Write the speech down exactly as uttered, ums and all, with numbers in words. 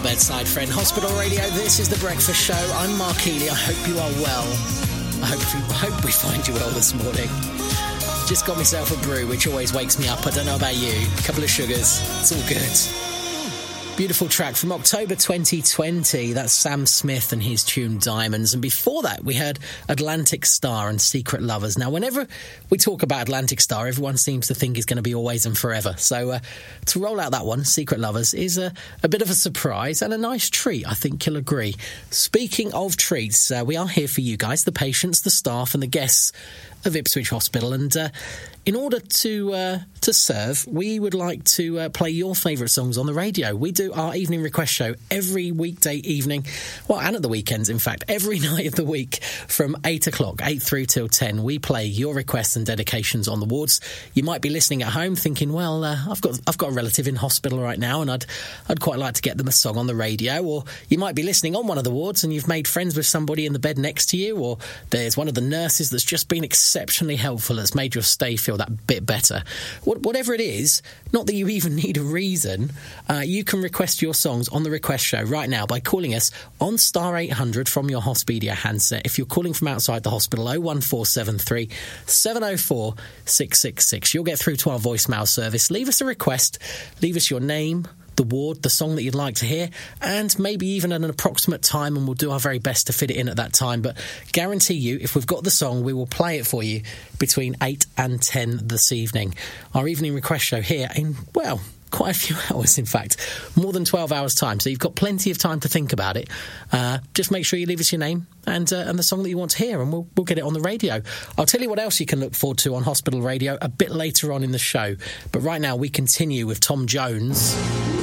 bedside friend. Hospital Radio, this is The Breakfast Show. I'm Mark Healy. I hope you are well. I hope, you, I hope we find you well this morning. Just got myself a brew, which always wakes me up. I don't know about you. A couple of sugars. It's all good. Beautiful track from October twenty twenty. That's Sam Smith and his tune Diamonds. And before that, we heard Atlantic Star and Secret Lovers. Now, whenever we talk about Atlantic Star, everyone seems to think it's going to be always and forever. So uh, to roll out that one, Secret Lovers, is a, a bit of a surprise and a nice treat. I think you'll agree. Speaking of treats, uh, we are here for you guys, the patients, the staff and the guests of Ipswich Hospital. And uh, in order to uh, to serve, we would like to uh, play your favourite songs on the radio. We do our evening request show every weekday evening, well, and at the weekends, in fact, every night of the week from eight o'clock, eight through till ten. We play your requests and dedications on the wards. You might be listening at home thinking, well, uh, I've got I've got a relative in hospital right now and I'd I'd quite like to get them a song on the radio. Or you might be listening on one of the wards and you've made friends with somebody in the bed next to you, or there's one of the nurses that's just been exceptionally helpful, that's made your stay feel that bit better. Whatever it is, not that you even need a reason, uh, you can request your songs on the request show right now by calling us on star eight hundred from your Hospedia handset. If you're calling from outside the hospital, oh one four seven three, seven oh four, six six six. You'll get through to our voicemail service. Leave us a request, leave us your name, the ward, the song that you'd like to hear, and maybe even an approximate time, and we'll do our very best to fit it in at that time. But guarantee you, if we've got the song, we will play it for you between eight and ten this evening. Our evening request show here in, well, quite a few hours, in fact, more than twelve hours time, so you've got plenty of time to think about it. Uh, just make sure you leave us your name and uh, and the song that you want to hear, and we'll, we'll get it on the radio. I'll tell you what else you can look forward to on Hospital Radio a bit later on in the show, but right now we continue with Tom Jones